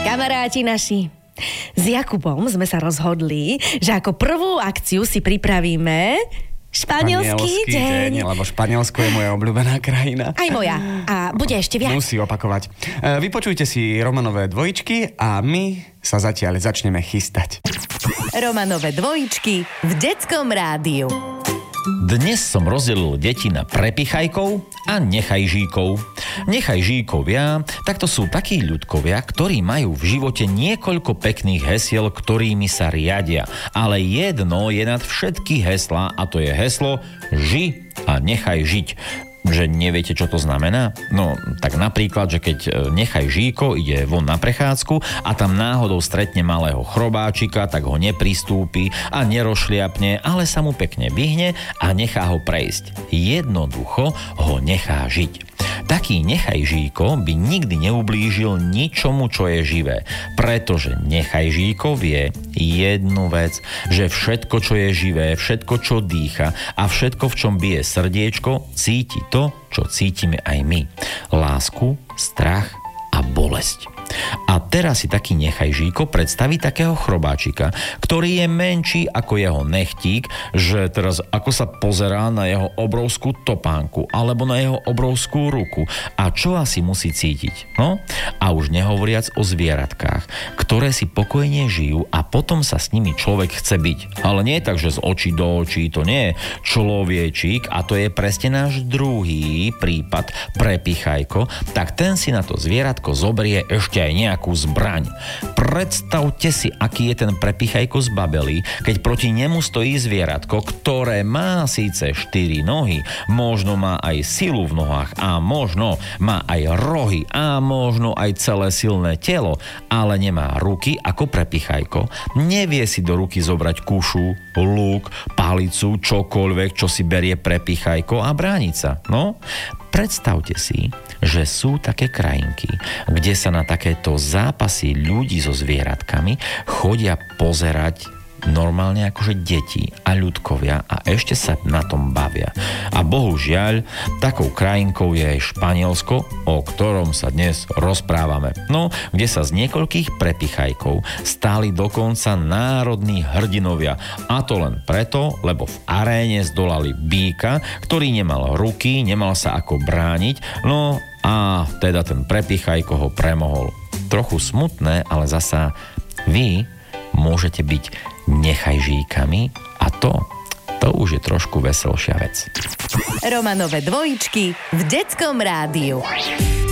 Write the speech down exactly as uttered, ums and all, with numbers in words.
Kamaráti naši, s Jakubom sme sa rozhodli, že ako prvú akciu si pripravíme španielský deň. deň. Lebo Španielsko je moja obľúbená krajina. Aj moja. A bude ešte viac. Musí opakovať. Vypočujte si Romanové dvojičky a my sa zatiaľ začneme chystať. Romanové dvojičky v Detskom rádiu. Dnes som rozdelil deti na prepichajkov a nechajžíkov. Nechajžíkovia, tak to sú takí ľudkovia, ktorí majú v živote niekoľko pekných hesiel, ktorými sa riadia. Ale jedno je nad všetky heslá a to je heslo ži a nechaj žiť. Že neviete, čo to znamená? No, tak napríklad, že keď nechaj žíko ide von na prechádzku a tam náhodou stretne malého chrobáčika, tak ho nepristúpi a nerošliapne, ale sa mu pekne vyhne a nechá ho prejsť. Jednoducho ho nechá žiť. Taký nechajžíko by nikdy neublížil ničomu, čo je živé. Pretože nechajžíko vie jednu vec, že všetko, čo je živé, všetko, čo dýcha a všetko, v čom bije srdiečko, cíti to, čo cítime aj my. Lásku, strach a bolesť. A teraz si taký nechajžíko predstaví takého chrobáčika, ktorý je menší ako jeho nechtík, že teraz ako sa pozerá na jeho obrovskú topánku alebo na jeho obrovskú ruku a čo asi musí cítiť. No? A už nehovoriac o zvieratkách, ktoré si pokojne žijú a potom sa s nimi človek chce byť. Ale nie tak, že z očí do očí, to nie je človečík a to je presne náš druhý prípad prepichajko, tak ten si na to zvieratko zoberie ešte aj nejakú zbraň. Predstavte si, aký je ten prepichajko zbabelý, keď proti nemu stojí zvieratko, ktoré má síce štyri nohy, možno má aj silu v nohách a možno má aj rohy a možno aj celé silné telo, ale nemá ruky ako prepichajko. Nevie si do ruky zobrať kušu, lúk, palicu, čokoľvek, čo si berie prepichajko a brániť sa. No, predstavte si, že sú také krajinky, kde sa na takéto zápasy ľudí so zvieratkami chodia pozerať normálne akože deti a ľudkovia a ešte sa na tom bavia. A bohužiaľ, takou krajinkou je aj Španielsko, o ktorom sa dnes rozprávame. No, kde sa z niekoľkých prepichajkov stáli dokonca národní hrdinovia. A to len preto, lebo v aréne zdolali býka, ktorý nemal ruky, nemal sa ako brániť, no a teda ten prepichajko ho premohol. Trochu smutné, ale zasa vy môžete byť nechajžíkami a to, to už je trošku veselšia vec. Romanové dvojičky v Detskom rádiu.